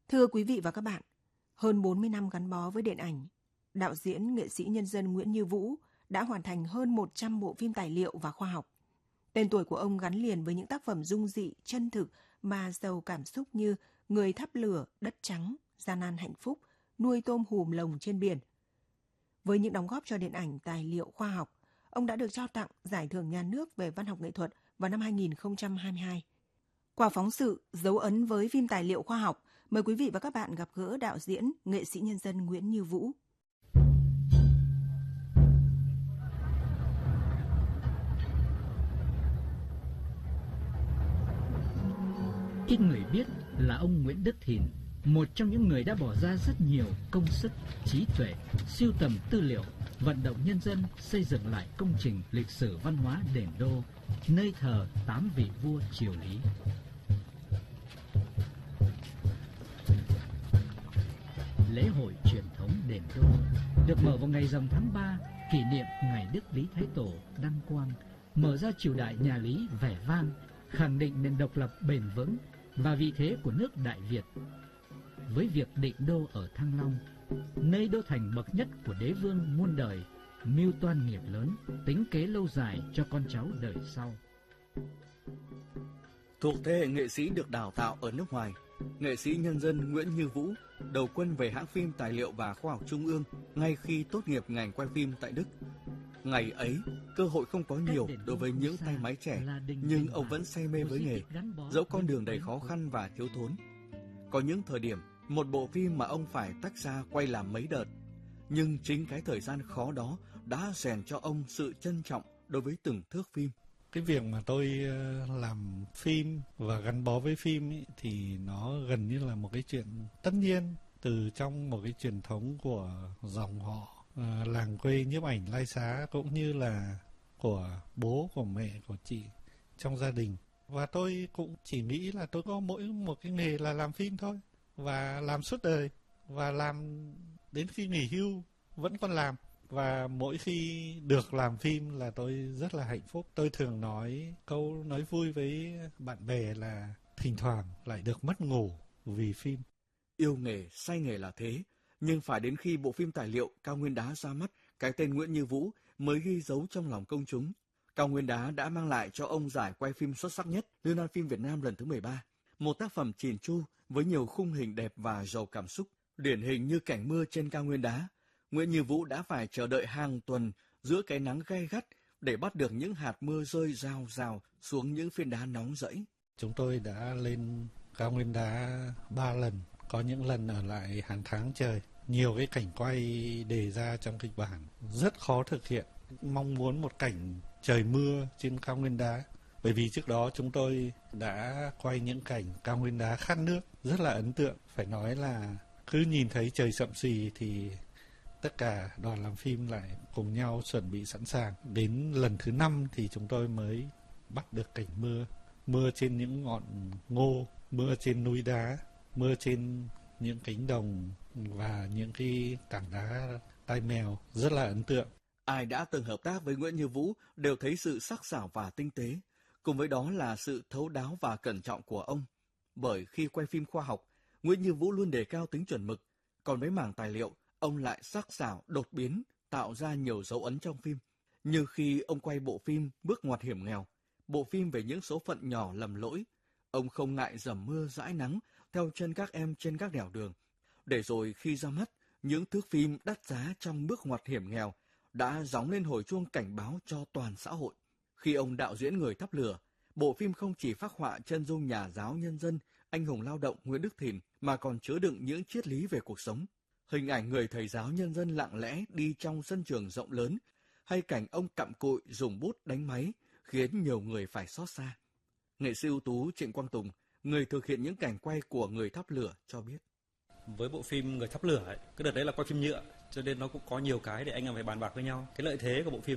Thưa quý vị và các bạn, hơn 40 năm gắn bó với điện ảnh, đạo diễn, nghệ sĩ nhân dân Nguyễn Như Vũ đã hoàn thành hơn 100 bộ phim tài liệu và khoa học. Tên tuổi của ông gắn liền với những tác phẩm dung dị, chân thực mà giàu cảm xúc như Người thắp lửa, Đất trắng, Gian nan hạnh phúc, Nuôi tôm hùm lồng trên biển. Với những đóng góp cho điện ảnh tài liệu khoa học, ông đã được trao tặng Giải thưởng Nhà nước về văn học nghệ thuật vào năm 2022. Qua phóng sự Dấu ấn với phim tài liệu khoa học, mời quý vị và các bạn gặp gỡ đạo diễn, nghệ sĩ nhân dân Nguyễn Như Vũ. Ít người biết là ông Nguyễn Đức Thìn, một trong những người đã bỏ ra rất nhiều công sức, trí tuệ, sưu tầm tư liệu, vận động nhân dân xây dựng lại công trình lịch sử văn hóa đền Đô, nơi thờ 8 vị vua triều Lý. Lễ hội truyền thống đền Đô được mở vào ngày rằm tháng 3, kỷ niệm ngày Đức Lý Thái Tổ đăng quang, mở ra triều đại nhà Lý vẻ vang, khẳng định nền độc lập bền vững và vị thế của nước Đại Việt. Với việc định đô ở Thăng Long, nơi đô thành bậc nhất của đế vương muôn đời, mưu toan nghiệp lớn, tính kế lâu dài cho con cháu đời sau. Thuộc thế hệ nghệ sĩ được đào tạo ở nước ngoài, nghệ sĩ nhân dân Nguyễn Như Vũ đầu quân về hãng phim tài liệu và khoa học Trung ương ngay khi tốt nghiệp ngành quay phim tại Đức. Ngày ấy, cơ hội không có nhiều đối với những tay máy trẻ, nhưng ông vẫn say mê với nghề, dẫu con đường đầy khó khăn và thiếu thốn. Có những thời điểm, một bộ phim mà ông phải tách ra quay làm mấy đợt, nhưng chính cái thời gian khó đó đã rèn cho ông sự trân trọng đối với từng thước phim. Cái việc mà tôi làm phim và gắn bó với phim ý, thì nó gần như là một cái chuyện tất nhiên từ trong một cái truyền thống của dòng họ làng quê nhiếp ảnh Lai Xá, cũng như là của bố, của mẹ, của chị trong gia đình. Và tôi cũng chỉ nghĩ là tôi có mỗi một cái nghề là làm phim thôi, và làm suốt đời, và làm đến khi nghỉ hưu vẫn còn làm. Và mỗi khi được làm phim là tôi rất là hạnh phúc. Tôi thường nói câu nói vui với bạn bè là thỉnh thoảng lại được mất ngủ vì phim. Yêu nghề, say nghề là thế, nhưng phải đến khi bộ phim tài liệu Cao Nguyên Đá ra mắt, cái tên Nguyễn Như Vũ mới ghi dấu trong lòng công chúng. Cao Nguyên Đá đã mang lại cho ông giải quay phim xuất sắc nhất Liên hoan phim Việt Nam lần thứ 13. Một tác phẩm chỉn chu với nhiều khung hình đẹp và giàu cảm xúc. Điển hình như cảnh mưa trên Cao Nguyên Đá, Nguyễn Như Vũ đã phải chờ đợi hàng tuần giữa cái nắng gay gắt để bắt được những hạt mưa rơi rào rào xuống những phiến đá nóng rẫy. Chúng tôi đã lên Cao Nguyên Đá 3 lần, có những lần ở lại hàng tháng trời. Nhiều cái cảnh quay đề ra trong kịch bản rất khó thực hiện. Mong muốn một cảnh trời mưa trên Cao Nguyên Đá. Bởi vì trước đó chúng tôi đã quay những cảnh Cao Nguyên Đá khát nước rất là ấn tượng. Phải nói là cứ nhìn thấy trời sậm xì thì tất cả đoàn làm phim lại cùng nhau chuẩn bị sẵn sàng. Đến lần thứ 5 thì chúng tôi mới bắt được cảnh mưa. Mưa trên những ngọn ngô, mưa trên núi đá, mưa trên những cánh đồng và những cái tảng đá tai mèo, rất là ấn tượng. Ai đã từng hợp tác với Nguyễn Như Vũ đều thấy sự sắc sảo và tinh tế, cùng với đó là sự thấu đáo và cẩn trọng của ông. Bởi khi quay phim khoa học, Nguyễn Như Vũ luôn đề cao tính chuẩn mực, còn với mảng tài liệu, ông lại sắc sảo, đột biến, tạo ra nhiều dấu ấn trong phim. Như khi ông quay bộ phim Bước ngoặt hiểm nghèo, bộ phim về những số phận nhỏ lầm lỗi, ông không ngại dầm mưa dãi nắng theo chân các em trên các nẻo đường. Để rồi khi ra mắt, những thước phim đắt giá trong Bước ngoặt hiểm nghèo đã gióng lên hồi chuông cảnh báo cho toàn xã hội. Khi ông đạo diễn Người thắp lửa, bộ phim không chỉ phác họa chân dung nhà giáo nhân dân, anh hùng lao động Nguyễn Đức Thìn, mà còn chứa đựng những triết lý về cuộc sống. Hình ảnh người thầy giáo nhân dân lặng lẽ đi trong sân trường rộng lớn, hay cảnh ông cặm cụi dùng bút đánh máy, khiến nhiều người phải xót xa. Nghệ sĩ ưu tú Trịnh Quang Tùng, người thực hiện những cảnh quay của Người thắp lửa, cho biết. Với bộ phim Người thắp lửa ấy, cái đợt đấy là quay phim nhựa, cho nên nó cũng có nhiều cái để anh em phải bàn bạc với nhau. Cái lợi thế của bộ phim